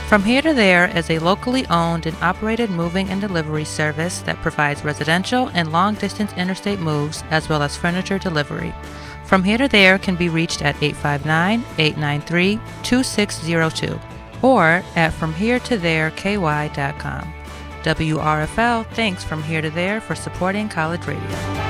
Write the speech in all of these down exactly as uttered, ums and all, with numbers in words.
From Here to There is a locally owned and operated moving and delivery service that provides residential and long-distance interstate moves as well as furniture delivery. From Here to There can be reached at eight five nine, eight nine three, two six zero two or at from here to there k y dot com. W R F L thanks From Here to There for supporting college radio.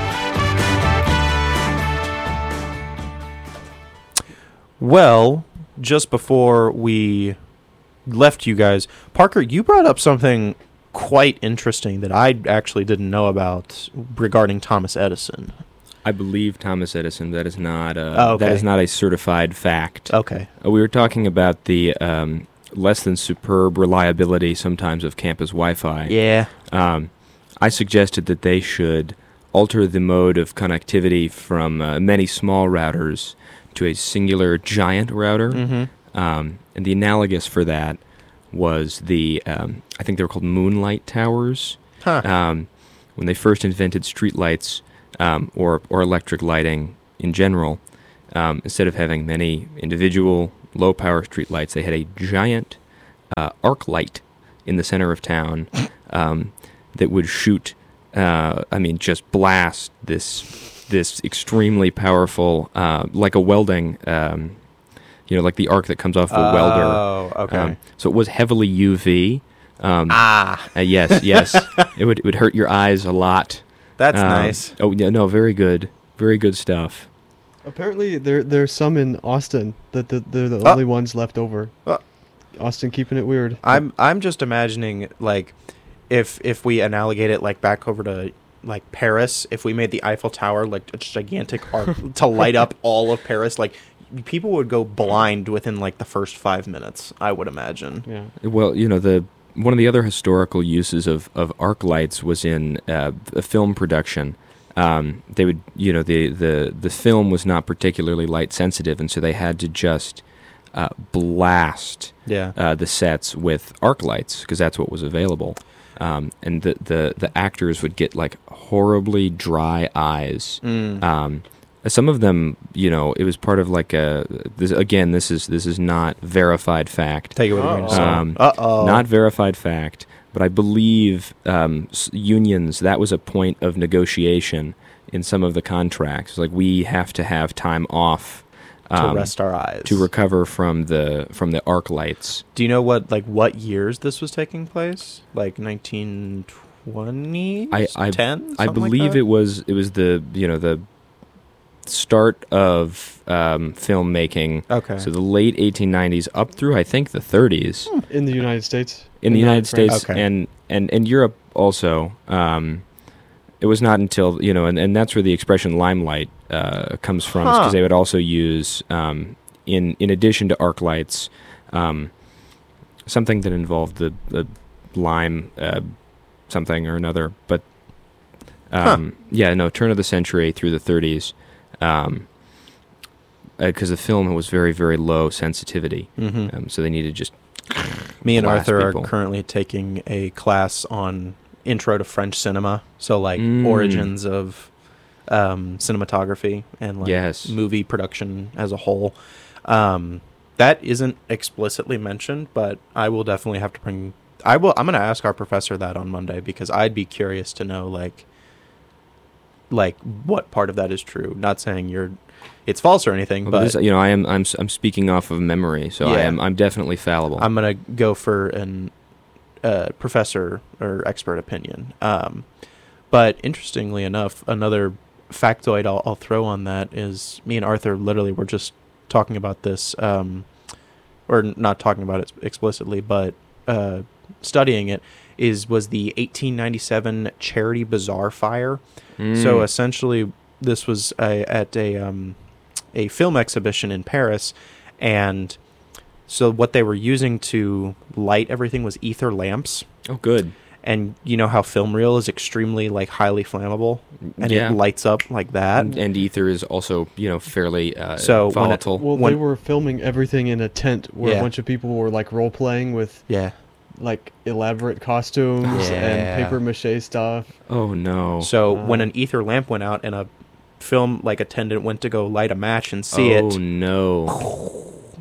Well, just before we left you guys, Parker, you brought up something quite interesting that I actually didn't know about regarding Thomas Edison. I believe Thomas Edison. That is not a, Oh, okay. that is not a certified fact. Okay. Uh, we were talking about the um, less than superb reliability sometimes of campus Wi-Fi. Yeah. Um, I suggested that they should alter the mode of connectivity from uh, many small routers to a singular giant router. Mm-hmm. Um, and the analogous for that was the, um, I think they were called moonlight towers. Huh. Um, when they first invented streetlights um, or, or electric lighting in general, um, instead of having many individual low-power streetlights, they had a giant uh, arc light in the center of town um, that would shoot, uh, I mean, just blast this this extremely powerful, uh, like a welding, um, you know, like the arc that comes off a Oh, welder. okay. Um, so it was heavily U V. Um, ah, uh, yes, yes. it would it would hurt your eyes a lot. that's Um, nice. Oh yeah, no, very good, very good stuff. Apparently, there there's some in Austin that the, they're the Oh. only ones left over. Oh. Austin keeping it weird. I'm I'm just imagining, like, if if we analogate it like back over to like Paris, if we made the Eiffel Tower like a gigantic arc to light up all of Paris, like people would go blind within like the first five minutes, I would imagine. Yeah. Well, you know, the one of the other historical uses of, of arc lights was in uh, a film production. Um, they would, you know, the, the, the film was not particularly light sensitive, and so they had to just uh, blast Yeah. uh, the sets with arc lights because that's what was available. Um, and the, the, the actors would get like horribly dry eyes. Mm. Um, some of them, you know, it was part of like a. This, again, this is this is not verified fact. Take it with a grain of salt. Um, Uh oh. Not verified fact, but I believe um, s- unions. That was a point of negotiation in some of the contracts. Like we have to have time off to um, rest our eyes. to recover from the from the arc lights. Do you know what like what years this was taking place? Like nineteen twenty? I I, ten? I believe it was it was the you know the start of um, filmmaking. Okay. So the late eighteen nineties up through I think the thirties In the United States. in the And not United France. States Okay. and, and, and Europe also. Um, it was not until you know, and, and that's where the expression limelight uh, comes from, because Huh. they would also use um, in in addition to arc lights, um, something that involved the the lime uh, something or another. But um, yeah, no, turn of the century through the thirties. Um, because the film was very, very low sensitivity, Mm-hmm. um, so they needed just Me and blast Arthur people. are currently taking a class on intro to French cinema, so like Mm. origins of um, cinematography and like Yes. movie production as a whole. Um, that isn't explicitly mentioned, but I will definitely have to bring. I will. I'm going to ask our professor that on Monday because I'd be curious to know like, like what part of that is true. Not saying you're, it's false or anything, Well, but this, you know, I am I'm s- I'm speaking off of memory, so I Yeah. am I'm definitely fallible. I'm gonna go for an uh, professor or expert opinion. Um, but interestingly enough, another factoid I'll, I'll throw on that is me and Arthur literally were just talking about this, um, or not talking about it explicitly, but uh, studying it. Is was the eighteen ninety-seven Charity Bazaar fire. Mm. So essentially, this was a, at a um, a film exhibition in Paris, and so what they were using to light everything was ether lamps. oh, good. And you know how film reel is extremely like highly flammable, and Yeah. it lights up like that. And, and ether is also you know fairly uh, So when it- volatile. Well, When- they were filming everything in a tent where Yeah. a bunch of people were like role playing with Yeah. like elaborate costumes Yeah. and paper mache stuff. oh no. So Uh. when an ether lamp went out and a film like attendant went to go light a match and see oh it, no.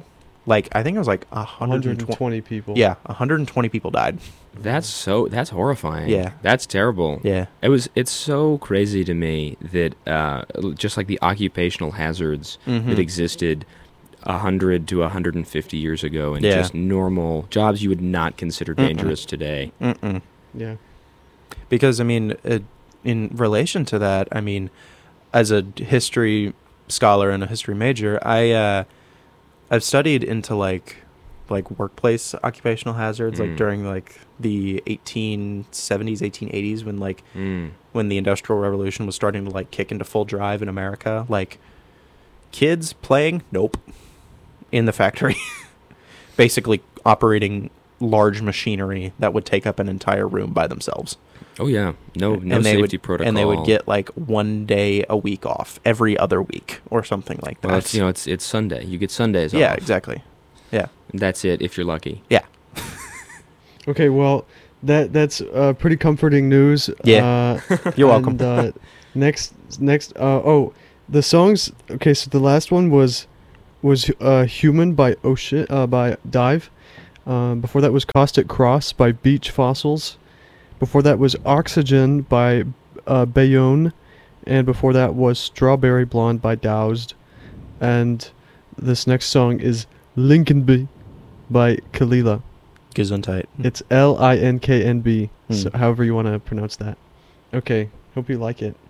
like I think it was like one hundred twenty. one hundred twenty people. Yeah, one hundred twenty people died. That's so. That's horrifying. Yeah. That's terrible. Yeah. It was. It's so crazy to me that uh, just like the occupational hazards Mhm. that existed a hundred to a hundred and fifty years ago, and Yeah. just normal jobs you would not consider Mm-mm. dangerous today. Mm-mm. Yeah. Because I mean, uh, in relation to that, I mean, as a history scholar and a history major, I uh, I've studied into like like workplace occupational hazards, Mm. like during like the eighteen seventies, eighteen eighties, when like Mm. when the Industrial Revolution was starting to like kick into full drive in America. Like kids playing, nope, in the factory, basically operating large machinery that would take up an entire room by themselves. Oh yeah. No. No and they safety would, protocol. And they would get like one day a week off every other week or something like that. Well, it's, you know, it's it's Sunday. You get Sundays yeah, off. exactly. Yeah. And that's it if you're lucky. Yeah. Okay, well, that that's uh, pretty comforting news. Yeah. Uh, You're welcome. And, uh, next, next. Uh, oh, the songs. Okay, so the last one was was uh, "Human" by Ocean uh, by Dive. Um, before that was "Caustic Cross" by Beach Fossils. Before that was "Oxygen" by uh, Bayonne, and before that was "Strawberry Blonde" by Doused. And this next song is "Lincolnby" by Kalila. Gesundheit. It's L I N K N B, so Hmm. however you want to pronounce that. Okay, hope you like it.